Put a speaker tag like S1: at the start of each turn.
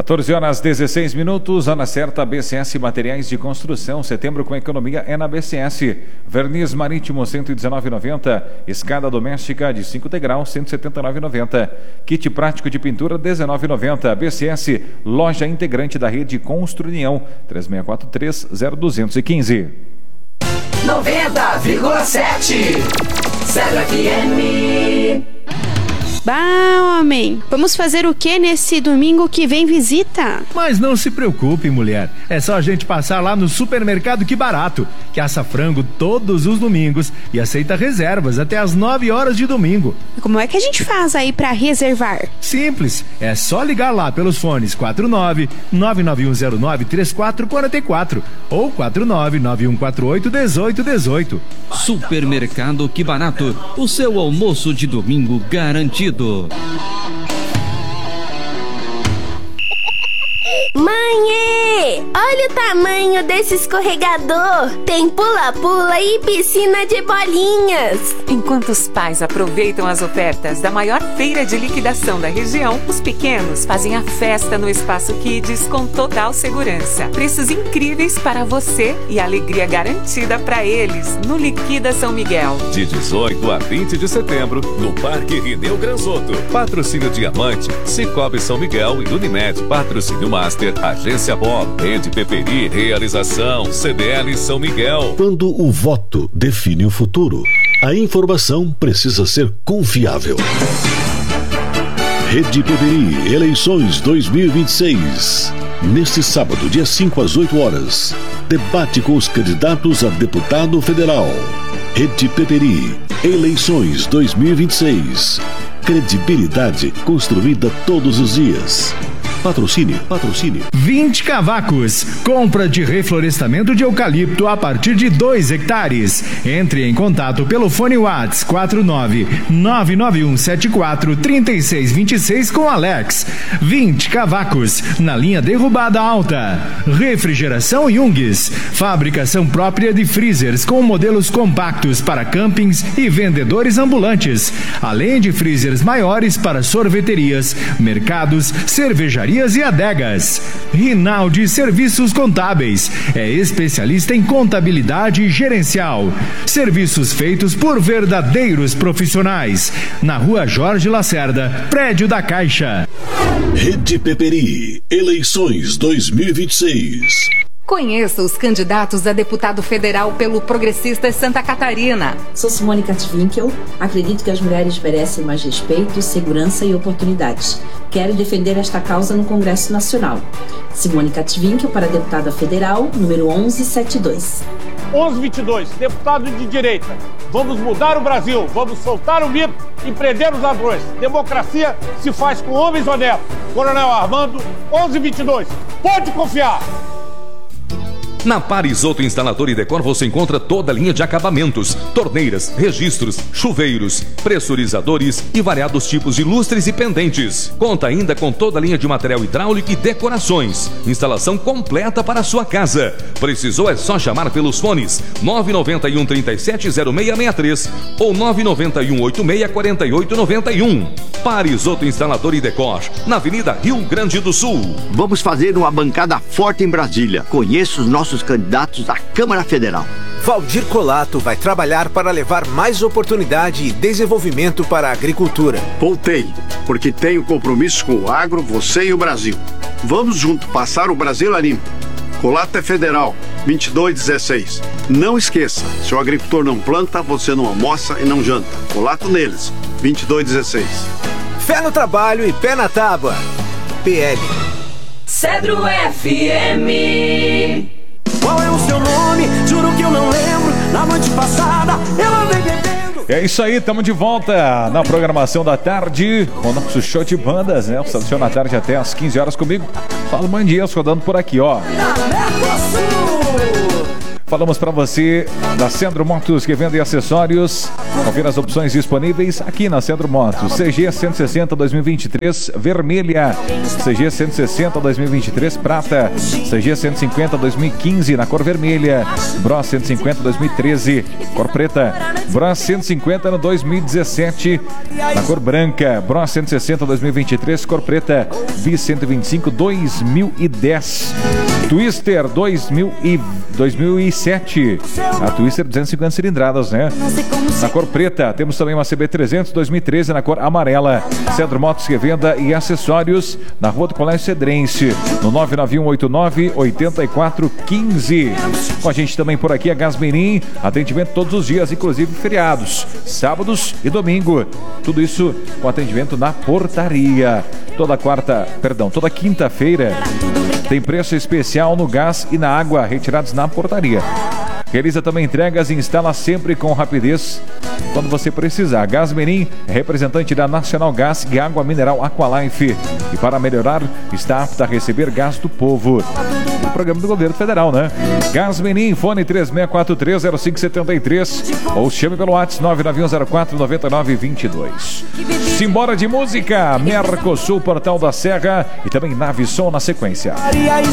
S1: 14h16, hora certa, BCS Materiais de Construção, setembro com economia é na BCS. Verniz marítimo, R$ 119,90. Escada doméstica de 5 degraus, R$ 179,90. Kit prático de pintura, R$ 19,90. BCS, loja integrante da rede Construnião, 3643-0215.
S2: 90,7 Zero FM.
S3: Bah, homem, vamos fazer o que nesse domingo que vem visita?
S4: Mas não se preocupe, mulher. É só a gente passar lá no Supermercado Que Barato, que assa frango todos os domingos e aceita reservas até às 9 horas de domingo.
S3: E como é que a gente faz aí pra reservar?
S4: Simples, é só ligar lá pelos fones 49-99109-3444 ou 49-9148-1818.
S5: Supermercado Que Barato, o seu almoço de domingo garantido.
S6: Mãe, olha o tamanho desse escorregador. Tem pula-pula e piscina de bolinhas.
S7: Enquanto os pais aproveitam as ofertas da maior feira de liquidação da região, os pequenos fazem a festa no Espaço Kids com total segurança. Preços incríveis para você e alegria garantida para eles no Liquida São Miguel.
S8: De 18 a 20 de setembro, no Parque Rineu Granzotto. Patrocínio Diamante, Cicobi São Miguel e Unimed. Patrocínio Master, Agência Bob, Rede Peperi, Realização, CDL São Miguel.
S9: Quando o voto define o futuro, a informação precisa ser confiável. Rede Peperi, eleições 2026. Neste sábado, dia 5 às 8 horas, debate com os candidatos a deputado federal. Rede Peperi, eleições 2026. Credibilidade construída todos os dias. Patrocínio.
S4: 20 cavacos. Compra de reflorestamento de eucalipto a partir de 2 hectares. Entre em contato pelo fone WhatsApp 49-99174-3626 com Alex. 20 cavacos. Na linha derrubada alta. Refrigeração Jungs. Fabricação própria de freezers com modelos compactos para campings e vendedores ambulantes. Além de freezers maiores para sorveterias, mercados, cervejarias e adegas. Rinaldi Serviços Contábeis é especialista em contabilidade gerencial. Serviços feitos por verdadeiros profissionais. Na Rua Jorge Lacerda, prédio da Caixa.
S9: Rede Peperi, eleições 2026.
S7: Conheça os candidatos a deputado federal pelo Progressistas Santa Catarina.
S10: Sou Simone Katwinkel. Acredito que as mulheres merecem mais respeito, segurança e oportunidades. Quero defender esta causa no Congresso Nacional. Simone Katwinkel para deputada federal, número 1172.
S11: 1122, deputado de direita. Vamos mudar o Brasil, vamos soltar o mito e prender os ladrões. Democracia se faz com homens honestos. Coronel Armando, 1122. Pode confiar.
S8: Na Parisoto Instalador e Decor você encontra toda a linha de acabamentos, torneiras, registros, chuveiros, pressurizadores e variados tipos de lustres e pendentes. Conta ainda com toda a linha de material hidráulico e decorações. Instalação completa para a sua casa. Precisou é só chamar pelos fones 991 370663 ou 991 864891. Parisoto Instalador e Decor, na Avenida Rio Grande do Sul.
S12: Vamos fazer uma bancada forte em Brasília. Conheça os nossos candidatos à Câmara Federal.
S13: Valdir Colato vai trabalhar para levar mais oportunidade e desenvolvimento para a agricultura.
S14: Voltei, porque tenho compromisso com o agro, você e o Brasil. Vamos junto passar o Brasil a limpo. Colato é federal, 2216. Não esqueça, se o agricultor não planta, você não almoça e não janta. Colato neles, 2216.
S13: Fé no trabalho e pé na tábua. PL.
S2: Cedro FM.
S15: Qual é o seu nome? Juro que eu não lembro. Na noite passada eu andei bebendo.
S1: É isso aí, estamos de volta na programação da tarde com o nosso show de bandas, né? O Show na tarde até às 15 horas comigo. Fala Mandias rodando por aqui, ó. Falamos para você da Centro Motos, que vende acessórios. Confira as opções disponíveis aqui na Centro Motos. CG 160 2023 vermelha, CG 160 2023 prata, CG 150 2015 na cor vermelha, Bros 150 2013 cor preta, Bros 150 no 2017 na cor branca, Bros 160 2023 cor preta, Bis 125 2010, Twister 2007, a Twister 250 cilindradas, né? Na cor preta, temos também uma CB300 2013 na cor amarela. Centro Motos, revenda e acessórios na Rua do Colégio Cedrense, no 99189-8415. Com a gente também por aqui a Gasmerim, atendimento todos os dias, inclusive feriados, sábados e domingo. Tudo isso com atendimento na portaria. Toda quinta-feira tem preço especial no gás e na água retirados na portaria. Realiza também entregas e instala sempre com rapidez quando você precisar. Gasmerim é representante da Nacional Gás e Água Mineral Aqualife. E para melhorar, está apta a receber gás do povo. O programa do governo federal, né? Gasmerim, fone 36430573 ou chame pelo WhatsApp 991049922. Simbora de música, Mercosul, Portal da Serra e também Navisson na sequência.
S15: E aí